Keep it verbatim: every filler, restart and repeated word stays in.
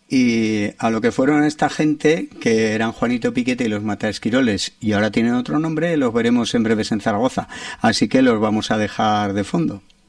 y a lo que fueron esta gente, que eran Juanito Piquete y los Mataesquiroles, y ahora tienen otro nombre, los veremos en breves en Zaragoza. Así que los vamos a dejar de fondo.